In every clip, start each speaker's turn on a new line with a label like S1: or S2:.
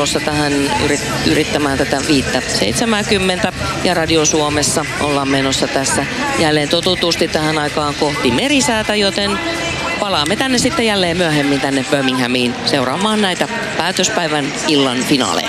S1: tulossa tähän yrittämään tätä 5.70 ja Radio Suomessa ollaan menossa tässä jälleen totutusti tähän aikaan kohti merisäätä, joten palaamme tänne sitten jälleen myöhemmin tänne Birminghamiin seuraamaan näitä päätöspäivän illan finaaleja.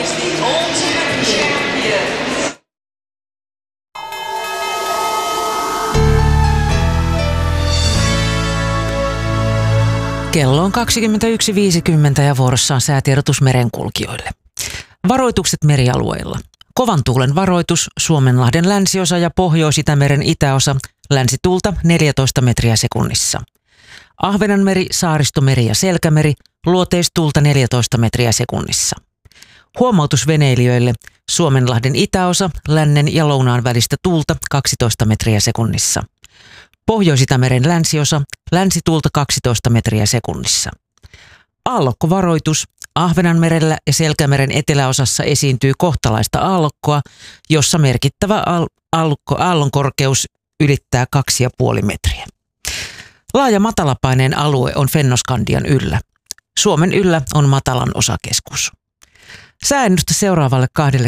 S2: Kello on 21.50 ja vuorossa on säätiedotus merenkulkijoille. Varoitukset merialueilla. Kovan tuulen varoitus Suomenlahden länsiosa ja Pohjois-Itämeren itäosa, länsituulta 14 metriä sekunnissa. Ahvenanmeri, Saaristomeri ja Selkämeri, luoteistuulta 14 metriä sekunnissa. Huomautus veneilijöille, Suomenlahden itäosa, lännen ja lounaan välistä tuulta 12 metriä sekunnissa. Pohjois-Itämeren länsiosa, länsituulta 12 metriä sekunnissa. Aallokkovaroitus, Ahvenanmerellä ja Selkämeren eteläosassa esiintyy kohtalaista aallokkoa, jossa merkittävä aallonkorkeus ylittää 2,5 metriä. Laaja matalapaineen alue on Fennoskandian yllä. Suomen yllä on matalan osakeskus. Sääennuste seuraavalle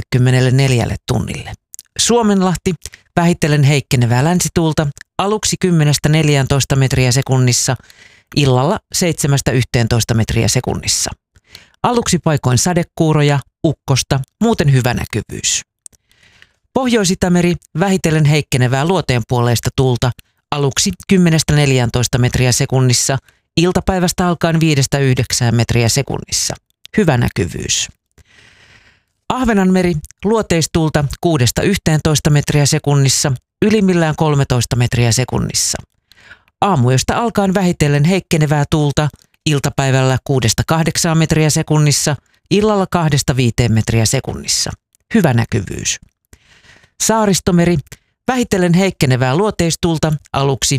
S2: 24 tunnille. Suomenlahti, vähitellen heikkenevää länsituulta, aluksi 10-14 metriä sekunnissa, illalla 7-11 metriä sekunnissa. Aluksi paikoin sadekuuroja, ukkosta, muuten hyvä näkyvyys. Pohjois-Itämeri, vähitellen heikkenevää luoteenpuoleista tuulta, aluksi 10-14 metriä sekunnissa, iltapäivästä alkaen 5-9 metriä sekunnissa. Hyvä näkyvyys. Ahvenanmeri, luoteistuulta 6-11 metriä sekunnissa, ylimmillään 13 metriä sekunnissa. Aamuyöstä alkaen vähitellen heikkenevää tuulta, iltapäivällä 6-8 metriä sekunnissa, illalla 2-5 metriä sekunnissa. Hyvä näkyvyys. Saaristomeri, vähitellen heikkenevää luoteistuulta, aluksi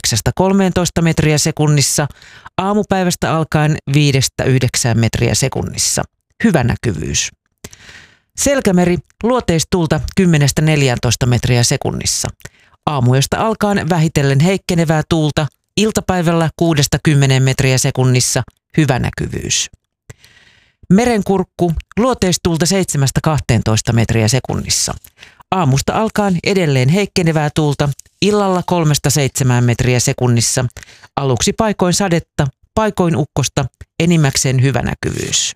S2: 9-13 metriä sekunnissa, aamupäivästä alkaen 5-9 metriä sekunnissa. Hyvä näkyvyys. Selkämeri, luoteistuulta 10-14 metriä sekunnissa. Aamuyöstä alkaen vähitellen heikkenevää tuulta, iltapäivällä 6-10 metriä sekunnissa. Hyvä näkyvyys. Merenkurkku, luoteistuulta 7-12 metriä sekunnissa. Aamusta alkaen edelleen heikkenevää tuulta, illalla 3-7 metriä sekunnissa. Aluksi paikoin sadetta, paikoin ukkosta, enimmäkseen hyvä näkyvyys.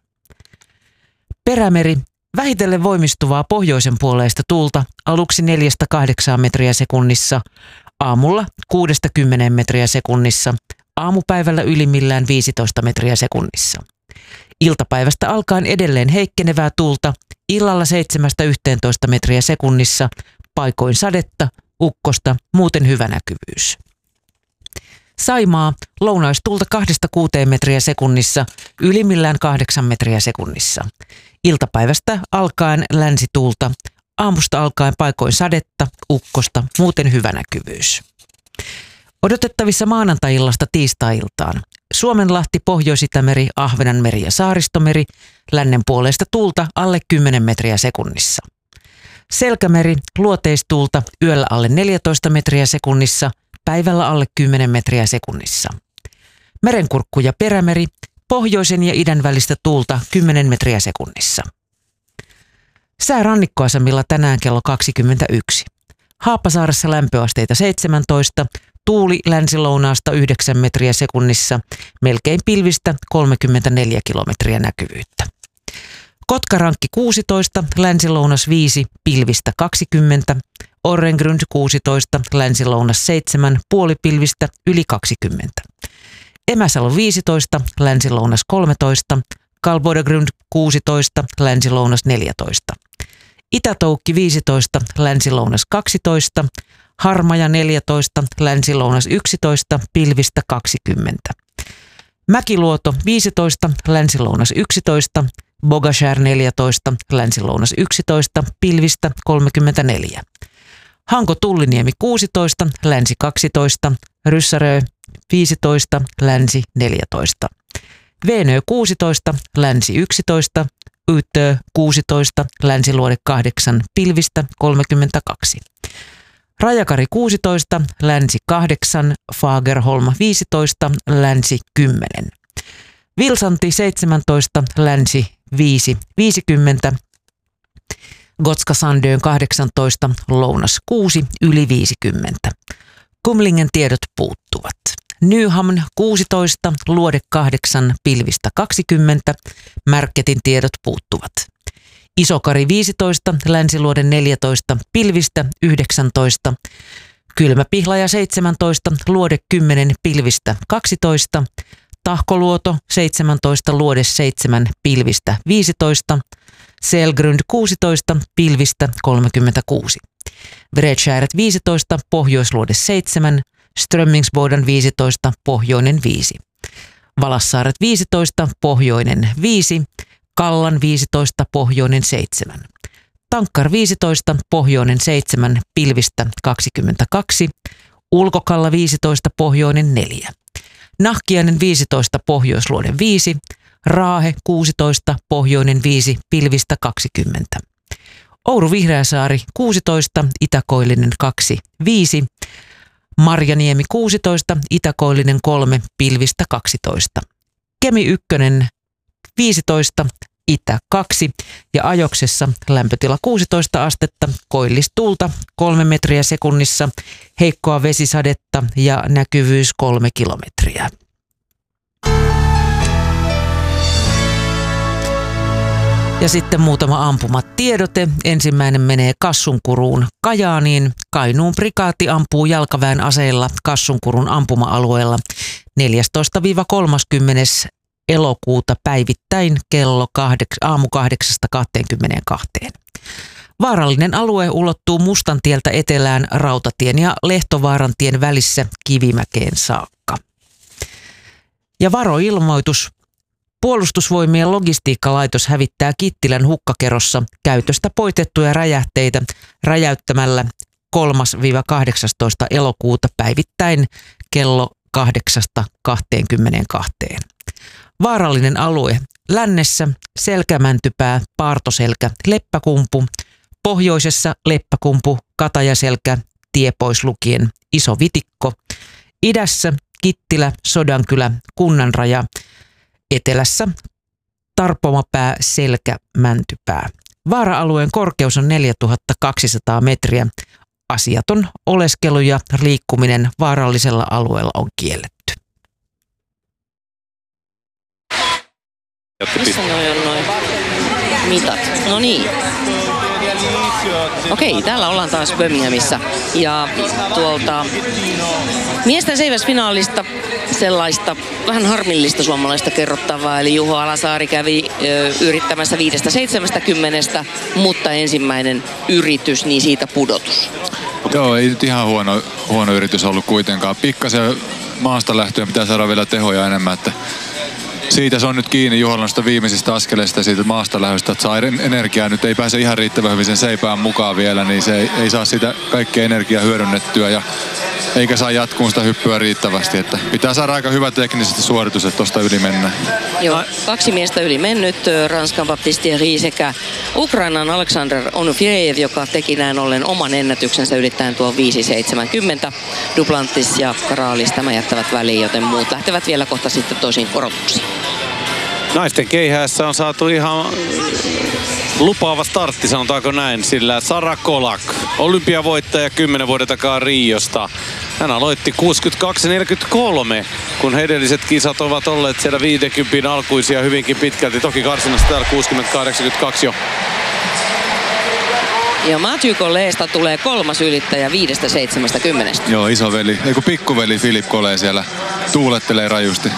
S2: Perämeri, vähitellen voimistuvaa pohjoisen puoleista tuulta, aluksi 4-8 metriä sekunnissa, aamulla 6-10 metriä sekunnissa, aamupäivällä ylimmillään 15 metriä sekunnissa. Iltapäivästä alkaen edelleen heikkenevää tuulta, illalla 7-11 metriä sekunnissa, paikoin sadetta, ukkosta, muuten hyvä näkyvyys. Saimaa, lounaistuulta 2-6 metriä sekunnissa, ylimmillään 8 metriä sekunnissa. Iltapäivästä alkaen länsituulta, aamusta alkaen paikoin sadetta, ukkosta, muuten hyvä näkyvyys. Odotettavissa maanantai-illasta tiistai-iltaan. Suomenlahti, Pohjois-Itämeri, Ahvenanmeri ja Saaristomeri, lännen puoleista tuulta alle 10 metriä sekunnissa. Selkämeri, luoteistuulta yöllä alle 14 metriä sekunnissa, päivällä alle 10 metriä sekunnissa. Merenkurkku ja Perämeri, pohjoisen ja idän välistä tuulta 10 metriä sekunnissa. Sää rannikkoasemilla tänään kello 21. Haapasaaressa lämpöasteita 17, tuuli länsilounaasta 9 metriä sekunnissa, melkein pilvistä 34 kilometriä näkyvyyttä. Kotkarankki 16, länsilounas 5, pilvistä 20, Orrengrund 16, länsilounas 7, puolipilvistä yli 20. Emäsalo 15, länsilounas 13, Kalbodegrund 16, länsilounas 14. Itätoukki 15, länsilounas 12, Harmaja 14, länsilounas 11, pilvistä 20. Mäkiluoto 15, länsilounas 11, Bogashär 14, länsilounas 11, pilvistä 34. Hanko Tulliniemi 16, länsi 12, Ryssärö 15, länsi 14. Veenö 16, länsi 11, Yttö 16, länsiluode 8, pilvistä 32. Rajakari 16, länsi 8, Fagerholm 15, länsi 10. Vilsanti 17, länsi 5.50. Gotska Sandön 18, lounas 6, yli 50. Kumlingen tiedot puuttuvat. Nyhamn 16, luode 8, pilvistä 20, Märketin tiedot puuttuvat. Isokari 15, Länsiluode 14, pilvistä 19, Kylmäpihlaja 17, luode 10, pilvistä 12, Tahkoluoto 17, luode 7, pilvistä 15, Selgrund 16, pilvistä 36. Vretskärret 15, pohjoisluode 7, Strömmingsboden 15, pohjoinen 5. Valassaaret 15, pohjoinen 5, Kallan 15, pohjoinen 7. Tankkar 15, pohjoinen 7, pilvistä 22, Ulkokalla 15, pohjoinen 4. Nahkiainen 15, pohjoisluode 5, Raahe 16, pohjoinen 5, pilvistä 20. Oulu Vihreäsaari 16, Itäkoillinen 2, 5. Marjaniemi 16, Itäkoillinen 3, pilvistä 12. Kemi 1, 15, Itä 2 ja Ajoksessa lämpötila 16 astetta, koillistuulta 3 metriä sekunnissa, heikkoa vesisadetta ja näkyvyys 3 kilometriä. Ja sitten muutama ampumatiedote. Ensimmäinen menee Kassunkuruun Kajaaniin. Kainuun prikaati ampuu jalkaväen aseilla Kassunkurun ampuma-alueella 14-30. elokuuta päivittäin kello aamu 8-22. Vaarallinen alue ulottuu Mustantieltä etelään Rautatien ja Lehtovaarantien välissä Kivimäkeen saakka. Ja varoilmoitus. Puolustusvoimien logistiikkalaitos hävittää Kittilän hukkakerossa käytöstä poitettuja räjähteitä räjäyttämällä 3-18. elokuuta päivittäin kello 8-22. Vaarallinen alue lännessä Selkämäntypää, Paartoselkä, Leppäkumpu, pohjoisessa Leppäkumpu, Katajaselkä, tie pois lukien Iso Vitikko, idässä Kittilä, Sodankylä, Kunnanraja, etelässä Tarpomapää, Selkä, Mäntypää. Vaara-alueen korkeus on 4200 metriä. Asiaton oleskelu ja liikkuminen vaarallisella alueella on kielletty.
S1: Missä noi on noin mitat? No niin. Okei, täällä ollaan taas Birminghamissa. Ja tuolta miesten seiväsfinaalista sellaista vähän harmillista suomalaista kerrottavaa. Eli Juho Alasaari kävi yrittämässä 5-70, mutta ensimmäinen yritys, niin siitä pudotus.
S3: Joo, ei nyt ihan huono yritys ollut kuitenkaan. Pikkasen maasta lähtöön pitää saada vielä tehoja enemmän, että siitä se on nyt kiinni Juholan viimeisistä askeleista siitä maasta lähdöstä, että saa energiaa. Nyt ei pääse ihan riittävän hyvin sen seipään mukaan vielä, niin se ei saa sitä kaikkea energiaa hyödynnettyä ja eikä saa jatkuun sitä hyppyä riittävästi. Että pitää saada aika hyvä teknisesti suoritus, että tuosta yli mennään.
S1: Joo, 2 miestä yli mennyt, Ranskan Baptiste Thierry sekä Ukrainan Alexander Onufriev, joka teki näin ollen oman ennätyksensä ylittäen tuon 5.70. Duplantis ja Karaalis tämä jättävät väliin, joten muut lähtevät vielä kohta sitten toisiin korotuksiin.
S4: Naisten keihäässä on saatu ihan lupaava startti, sanotaanko näin, sillä Sara Kolak, olympiavoittaja 10 vuoden takaa Riosta. Hän aloitti 62.43, kun edelliset kisat ovat olleet siellä 50 alkuisia hyvinkin pitkälti. Toki karsinassa täällä 60.82 jo.
S1: Ja Mathieu Colletsta tulee 3. ylittäjä 5.70.
S3: Joo, isoveli, eiku pikkuveli Philip Collet siellä tuulettelee rajusti.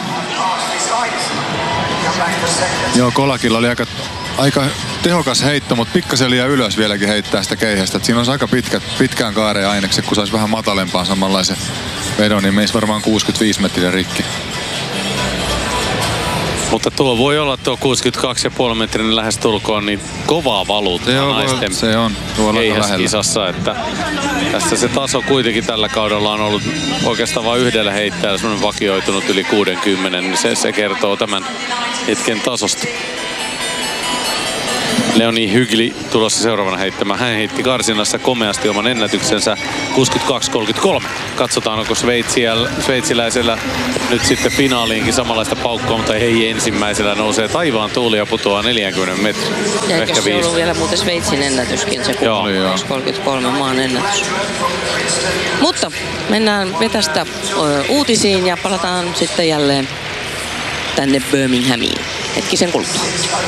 S3: Joo, Kolakilla oli aika tehokas heitto, mutta pikkasen liian ylös vieläkin heittää sitä keihästä. Siinä on aika pitkään kaareen ainekset, kun saisi vähän matalempaan samanlaisen vedon, niin meisi varmaan 65 metriä rikki.
S4: Mutta tuo voi olla tuo 62,5 metrin lähestulkoon niin kovaa valuuttaa naisten
S3: se on
S4: keihäskisassa, että tässä se taso kuitenkin tällä kaudella on ollut oikeastaan vain yhdellä heittäjällä semmoinen vakioitunut yli 60, niin se kertoo tämän hetken tasosta. Leonie Hygli tulossa seuraavana heittämään. Hän heitti karsinnassa komeasti oman ennätyksensä 62.33. Katsotaan, onko sveitsiläisellä nyt sitten finaaliinkin samanlaista paukkua, mutta ei ensimmäisellä nousee taivaan tuuli ja putoaa 40 metriä.
S1: Ja eikö se ollut vielä muuten Sveitsin ennätyskin, se 33 maan ennätys. Mutta mennään vetästä uutisiin ja palataan sitten jälleen tänne Birminghamiin hetkisen kuluttua.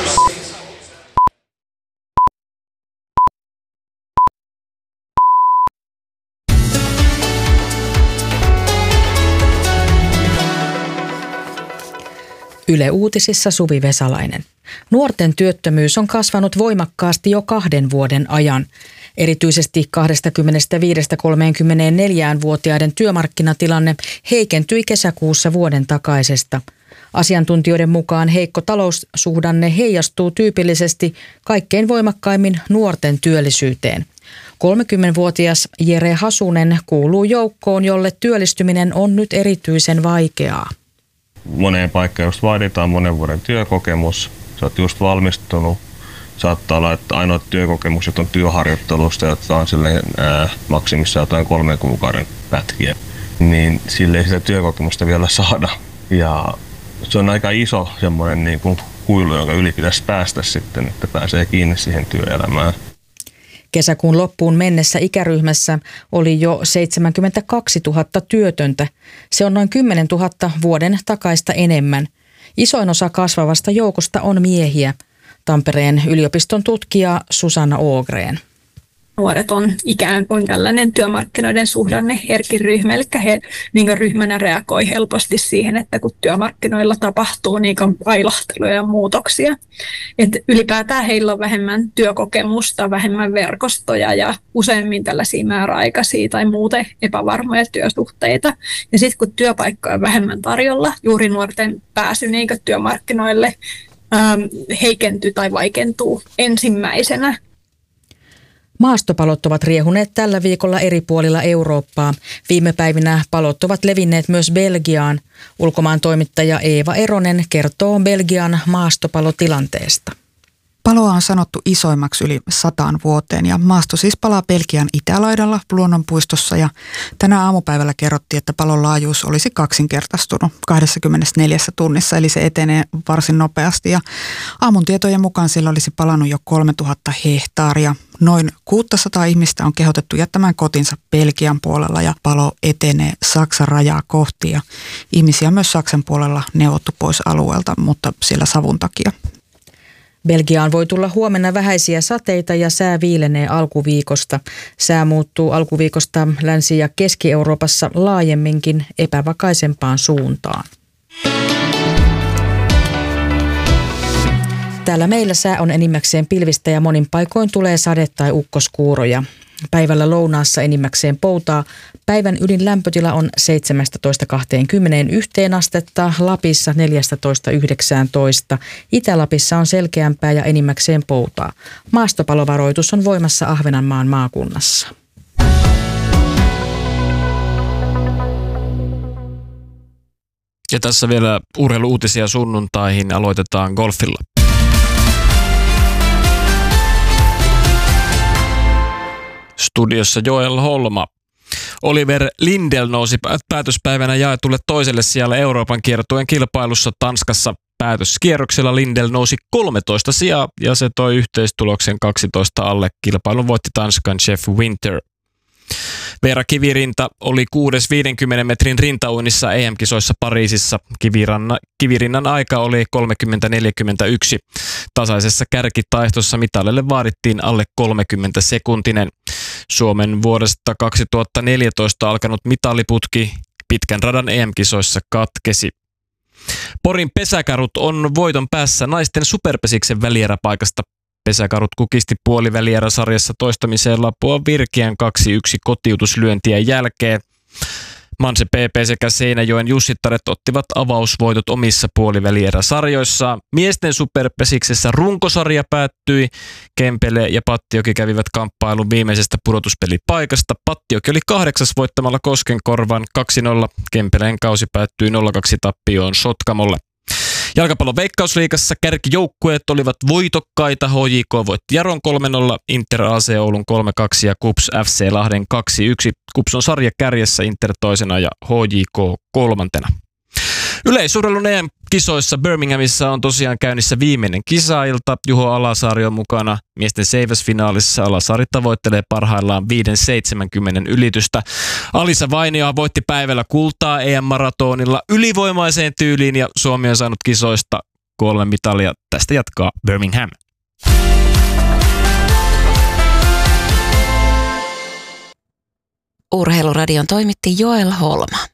S5: Yle Uutisissa Suvi Vesalainen. Nuorten työttömyys on kasvanut voimakkaasti jo 2 vuoden ajan. Erityisesti 25-34-vuotiaiden työmarkkinatilanne heikentyi kesäkuussa vuoden takaisesta. Asiantuntijoiden mukaan heikko taloussuhdanne heijastuu tyypillisesti kaikkein voimakkaimmin nuorten työllisyyteen. 30-vuotias Jere Hasunen kuuluu joukkoon, jolle työllistyminen on nyt erityisen vaikeaa.
S6: Moneen paikkaan just vaaditaan monen vuoden työkokemus. Sä oot just valmistunut. Saattaa olla, että ainoat työkokemukset on työharjoittelusta, jotka on maksimissa jotain 3 kuukauden pätkiä. Niin sille ei sitä työkokemusta vielä saada. Ja se on aika iso semmoinen niin kuin kuilu, jonka yli pitäisi päästä sitten, että pääsee kiinni siihen työelämään.
S5: Kesäkuun loppuun mennessä ikäryhmässä oli jo 72 000 työtöntä. Se on noin 10 000 vuoden takaista enemmän. Isoin osa kasvavasta joukosta on miehiä. Tampereen yliopiston tutkija Susanna Ågren.
S7: Nuoret on ikään kuin tällainen työmarkkinoiden suhdanne herkin ryhmä, eli he niin ryhmänä reagoi helposti siihen, että kun työmarkkinoilla tapahtuu niin ailahteluja ja muutoksia. Että ylipäätään heillä on vähemmän työkokemusta, vähemmän verkostoja ja useimmin tällaisia määräaikaisia tai muuten epävarmoja työsuhteita. Ja sitten kun työpaikkoja on vähemmän tarjolla, juuri nuorten pääsy niin työmarkkinoille heikentyy tai vaikentuu ensimmäisenä.
S5: Maastopalot ovat riehuneet tällä viikolla eri puolilla Eurooppaa. Viime päivinä palot ovat levinneet myös Belgiaan. Ulkomaan toimittaja Eeva Eronen kertoo Belgian maastopalotilanteesta.
S8: Paloa on sanottu isoimmaksi yli 100 vuoteen ja maasto siis palaa Belgian itälaidalla luonnonpuistossa ja tänä aamupäivällä kerrottiin, että palon laajuus olisi 2-kertaistunut 24 tunnissa, eli se etenee varsin nopeasti ja aamun tietojen mukaan sillä olisi palannut jo 3000 hehtaaria. Noin 600 ihmistä on kehotettu jättämään kotinsa Belgian puolella ja palo etenee Saksan rajaa kohti ja ihmisiä on myös Saksan puolella neuvottu pois alueelta, mutta sillä savun takia.
S5: Belgiaan voi tulla huomenna vähäisiä sateita ja sää viilenee alkuviikosta. Sää muuttuu alkuviikosta Länsi- ja Keski-Euroopassa laajemminkin epävakaisempaan suuntaan. Täällä meillä sää on enimmäkseen pilvistä ja monin paikoin tulee sade- tai ukkoskuuroja. Päivällä lounaassa enimmäkseen poutaa. Päivän ylin lämpötila on 17-21 astetta, Lapissa 14-19. Itä-Lapissa on selkeämpää ja enimmäkseen poutaa. Maastopalovaroitus on voimassa Ahvenanmaan maakunnassa.
S9: Ja tässä vielä urheiluuutisia sunnuntaihin. Aloitetaan golfilla. Studiossa Joel Holma. Oliver Lindell nousi päätöspäivänä jaetulle toiselle sijalle Euroopan kiertueen kilpailussa Tanskassa. Päätöskierroksella Lindell nousi 13 sijaa ja se toi yhteistuloksen 12 alle. Kilpailun voitti Tanskan Jeff Winter. Veera Kivirinta oli 6. 50 metrin rintauinnissa EM-kisoissa Pariisissa. Kivirinnan aika oli 30.41. Tasaisessa kärkitaistossa mitalille vaadittiin alle 30 sekuntinen. Suomen vuodesta 2014 alkanut mitaliputki pitkän radan EM-kisoissa katkesi. Porin pesäkarut on voiton päässä naisten superpesiksen välieräpaikasta. Pesäkarut kukisti puolivälierä-sarjassa toistamiseen Lapua Virkiän 2-1 kotiutuslyöntien jälkeen. Manse PP sekä Seinäjoen Jussittaret ottivat avausvoitot omissa puolivälierä-sarjoissaan. Miesten superpesiksessä runkosarja päättyi. Kempele ja Pattioki kävivät kamppailun viimeisestä pudotuspelipaikasta. Pattioki oli 8. voittamalla Koskenkorvan 2-0. Kempeleen kausi päättyi 0-2 tappioon Sotkamolle. Jalkapallon Veikkausliigassa kärkijoukkueet olivat voitokkaita. HJK voitti Jaron 3-0, Inter AC Oulun 3-2 ja KuPS FC Lahden 2-1. KuPS on sarjakärjessä, Inter toisena ja HJK kolmantena. Yleisurheilun EM-kisoissa Birminghamissa on tosiaan käynnissä viimeinen kisailta. Juho Alasaari on mukana miesten seiväsfinaalissa. Alasaari tavoittelee parhaillaan 5.70 ylitystä. Alisa Vainio voitti päivällä kultaa EM-maratonilla ylivoimaiseen tyyliin ja Suomi on saanut kisoista 3 mitalia. Tästä jatkaa Birmingham.
S10: Urheiluradion toimitti Joel Holma.